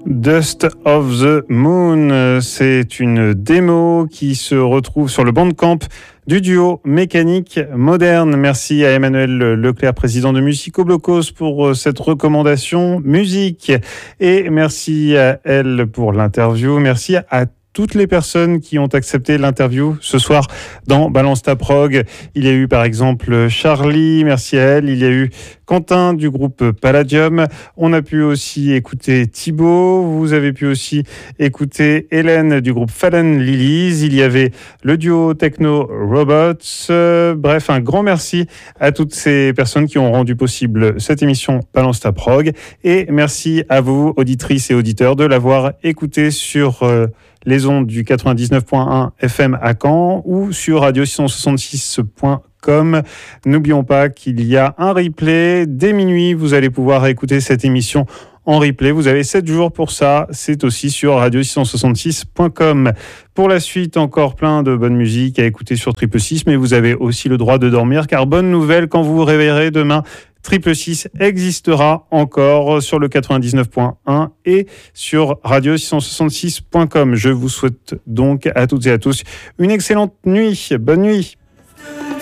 Dust of the Moon, c'est une démo qui se retrouve sur le Bandcamp du duo Mécanique Moderne. Merci à Emmanuel Leclerc, président de Musico Blocos, pour cette recommandation musique. Et merci à elle pour l'interview. Merci à toutes les personnes qui ont accepté l'interview ce soir dans Balance ta prog. Il y a eu par exemple Charlie, merci à elle. Il y a eu Quentin du groupe Palladium. On a pu aussi écouter Thibaut. Vous avez pu aussi écouter Hélène du groupe Fallen Lilies. Il y avait le duo Techno Robots. Bref, un grand merci à toutes ces personnes qui ont rendu possible cette émission Balance ta prog. Et merci à vous, auditrices et auditeurs, de l'avoir écouté sur les ondes du 99.1 FM à Caen ou sur radio666.com. N'oublions pas qu'il y a un replay. Dès minuit, vous allez pouvoir écouter cette émission en replay. Vous avez 7 jours pour ça. C'est aussi sur radio666.com. Pour la suite, encore plein de bonne musique à écouter sur Triple 6, mais vous avez aussi le droit de dormir, car bonne nouvelle, quand vous vous réveillerez demain, Triple 6 existera encore sur le 99.1 et sur radio666.com. Je vous souhaite donc à toutes et à tous une excellente nuit. Bonne nuit.